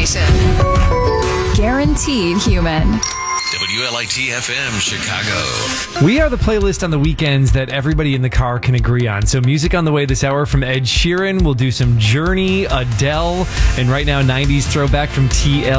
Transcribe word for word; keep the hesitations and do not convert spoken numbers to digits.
station. Guaranteed human. W L I T F M Chicago. We are the playlist on the weekends that everybody in the car can agree on. So music on the way this hour from Ed Sheeran. We'll do some Journey, Adele, and right now nineties throwback from T L